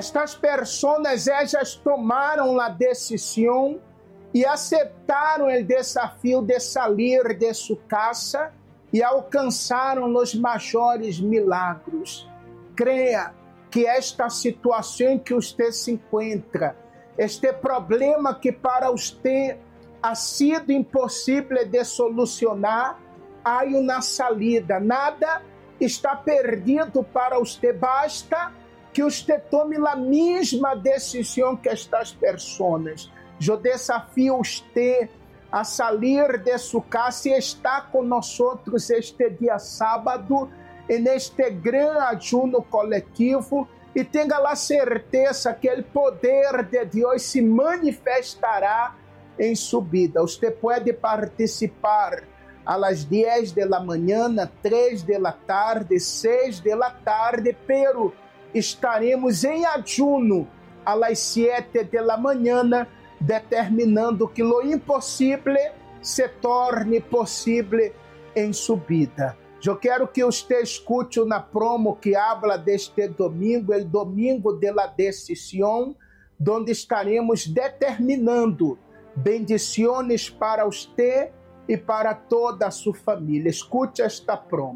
Estas pessoas, ellas tomaram a decisão e aceitaram o desafio de sair de sua casa e alcançaram os maiores milagros. Creia que esta situação em que você se encontra, este problema que para você ha sido impossível de solucionar, há uma saída. Nada está perdido para você. Basta que você tome a mesma decisão que estas pessoas. Eu desafio você a sair de sua casa e estar conosco este dia sábado, neste grande ajuno coletivo, e tenha a certeza que o poder de Deus se manifestará em sua vida. Você pode participar às 10 da manhã, 3 da tarde, 6 da tarde, pero estaremos em ajuno às 7 da manhã, determinando que o impossível se torne possível em sua vida. Eu quero que você escute uma promo que habla deste domingo, o domingo de la decisão, onde estaremos determinando bendições para você e para toda a sua família. Escute esta promo.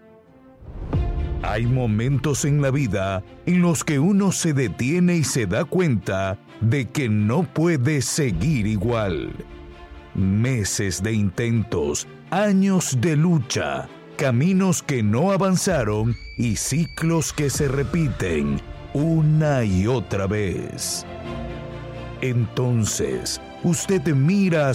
Hay momentos en la vida en los que uno se detiene y se da cuenta de que no puede seguir igual. Meses de intentos, años de lucha, caminos que no avanzaron y ciclos que se repiten una y otra vez. Entonces, usted mira a